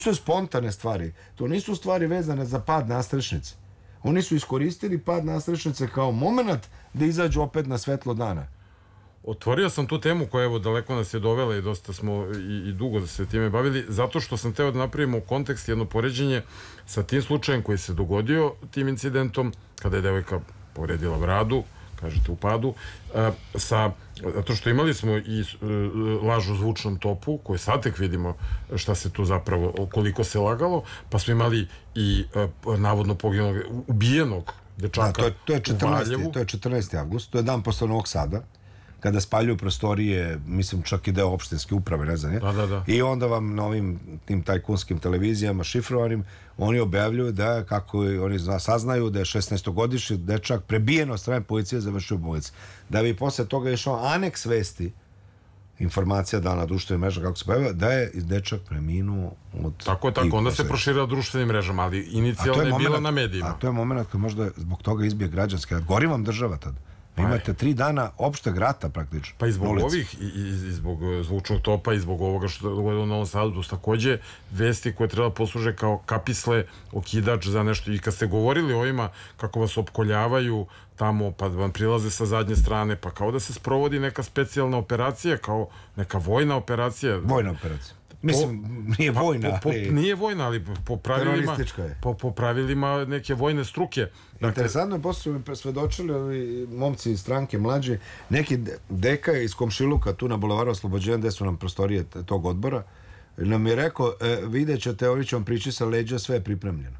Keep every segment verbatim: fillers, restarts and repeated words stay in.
su spontane stvari. To nisu stvari vezane za pad nastrešnice. Oni su iskoristili pad nastrešnice kao moment da izađu opet na svetlo dana. Otvorio sam tu temu koja evo daleko nas je dovela i dosta smo i, i dugo se time bavili, zato što sam teo da napravimo u kontekst jedno poređenje sa tim slučajem koji se dogodio tim incidentom, kada je devojka povredila bradu, kažete u padu, sa, zato što imali smo i laž u zvučnom topu, koju sad tek vidimo šta se tu zapravo, koliko se lagalo, pa smo imali i navodno poginunog, ubijenog dečaka u Valjevu. To je četrnaesti avgust, to je dan posle Novog Sada, kada spaljuju prostorije, mislim čak i deo opštinske uprave, ne znam, je? Da, da, da. I onda vam na ovim tim tajkunskim televizijama šifrovanim, oni objavljuju da, kako oni saznaju da je šesnaestogodišnji dečak prebijen od strane policije završio bolnicu. Da bi posle toga išao aneks vesti, informacija dana na društvenim mrežama, kako se pojavio, da je dečak preminuo od... Tako je, tako, onda se proširila društvenim mrežama, ali inicijalno je bilo na medijima. A to je moment koji možda zbog toga izbije građanski rat. Gori vam država tad. Imate tri dana opšteg rata praktično. Pa i zbog ovih, i zbog zvučnog topa, i zbog ovoga što je dogodilo u Novom Sadu, takođe vesti koje treba posluže kao kapisle, okidač za nešto. I kad ste govorili o ovima, kako vas opkoljavaju tamo, pa vam prilaze sa zadnje strane, pa kao da se sprovodi neka specijalna operacija, kao neka vojna operacija. Vojna operacija. Mislim, nije vojna, ali... Nije vojna, ali po pravilima... Po pravilima neke vojne struke. Interesantno je, posle su mi svedočili ovi momci iz stranke mlađi, neki deka iz Komšiluka, tu na Bulevaru Oslobođenja, gde su nam prostorije tog odbora, nam je rekao, vidjet ćete, ovi će vam priči sa leđa, sve je pripremljeno.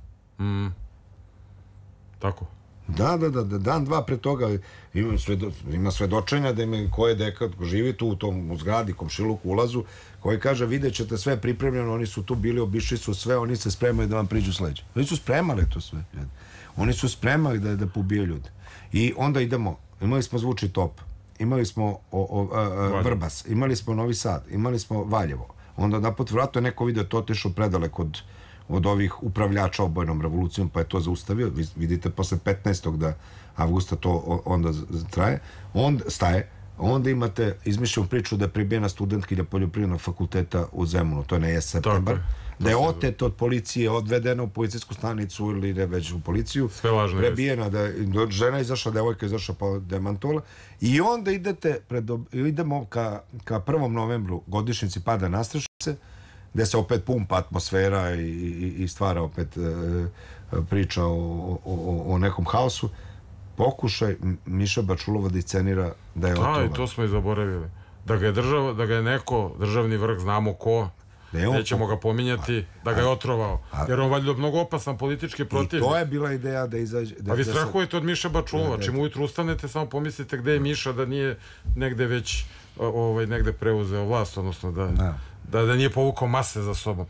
Tako? Da, da, da, dan, dva pre toga ima svedočenja da ima koje deka živi tu u tom zgradi, Komšiluku, ulazu, koji kaže, vidjet ćete sve pripremljeno, oni su tu bili, obišli su sve, oni se spremaju da vam priđu s leđa. Oni su spremali to sve. Oni su spremali da, da pobije ljude. I onda idemo, imali smo zvučni top, imali smo o, o, a, Vrbas, imali smo Novi Sad, imali smo Valjevo. Onda naput vratno je neko video to otišao predalek od, od ovih upravljača obojnom revolucijom, pa je to zaustavio. Vi vidite, posle petnaestog da avgusta to onda traje, onda staje. Onda imate izmišljenu priču da je pribijena studentkinja poljoprivrednog fakulteta u Zemunu, to je na jes septembar, da je otet od policije, odvedena u policijsku stanicu ili ne već u policiju, prebijena, da je žena izašla, devojka izašla pa demantovala, i onda idete pred, idemo ka, ka prvom novembru, godišnjici pada nastrešnice, gde se opet pumpa atmosfera i, i, i stvara opet e, priča o, o, o nekom haosu. Pokušaj Miša Bačulova da iscenira da je otrovan. Da, i to smo i zaboravili. Da ga je država, da ga je neko, državni vrh, znamo ko, nećemo ga pominjati, da ga je otrovao. Jer on valjda mnogo opasan politički protivnik. I to je bila ideja da izađe... A vi strahujete od Miša Bačulova. Čim ujutru ustanete, samo pomislite gde je Miša, da nije negde već negde preuzeo vlast, odnosno da nije povukao mase za sobom.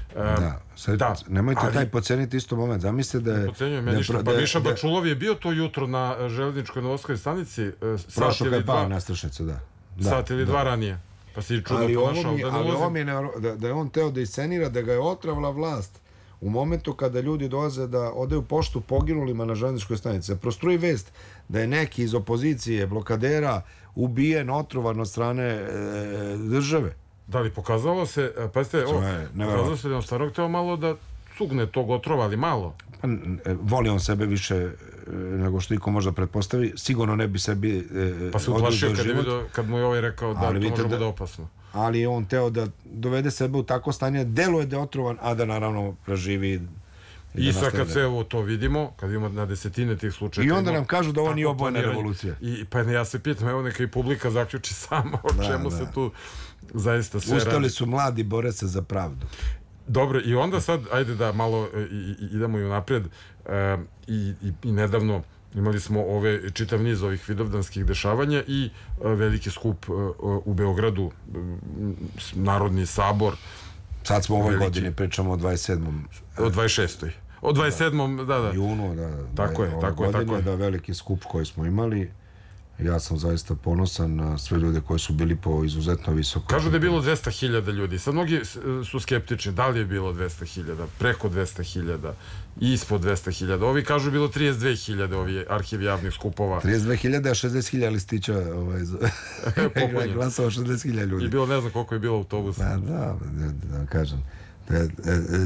Da, nemojte taj poceniti isto moment. Zamislite da je... Ne pocenjujem ja ništa. Pa Miša Bačulov je bio to jutro na železničkoj Novoskoj stanici. Prošlo kad je pao nastrešnice, da. Sat ili dva ranije. Pa si čudno ponašao. Ali ovo mi je da je on teo da iscenira da ga je otravala vlast u momentu kada ljudi dolaze da odaju poštu poginulima na železničkoj stanici. Prostruji vest da je neki iz opozicije, blokadera, ubijen, otrovan od strane države. Da li pokazalo se, pazite, pokazalo se da on stvarno hteo malo da cugne tog otrova, ali malo. Voli on sebe više nego što iko možda pretpostavi, sigurno ne bi sebi pa se utlašio kad mu je ovaj rekao da to može bude opasno. Ali on teo da dovede sebe u tako stanje, deluje da je otrovan, a da naravno preživi. I sad kad se evo to vidimo, kad imamo na desetine tih slučaja, i onda nam kažu da ovo nije obojena revolucija. Pa ja se pitam, evo neka i publika zaključi sama o čemu se tu zaista sve radi. Ustali su mladi, bore se za pravdu. Dobro, i onda sad, ajde da malo idemo i napred, i nedavno imali smo ove čitav niz ovih vidovdanskih dešavanja i veliki skup u Beogradu, Narodni sabor. Sad smo u ovoj godini, pričamo o dvadeset sedmom O dvadeset šestoj O dvadeset sedmom, da, da. Junu, da. Tako je, tako je, tako je. Da, veliki skup koji smo imali. Ja sam zaista ponosan na sve ljude koji su bili po izuzetno visoko. Kažu da je bilo dvesta hiljada ljudi. Sad mnogi su skeptični. Da li je bilo dvesta hiljada? Preko dvesta hiljada? Ispod dvesta hiljada? Ovi kažu je bilo trideset dve hiljade, ovi arhiv javnih skupova. trideset dve hiljade, a šezdeset hiljada listića glasova šezdeset hiljada ljudi. I bilo ne znam koliko je bilo autobusa. Da, da, da kažem.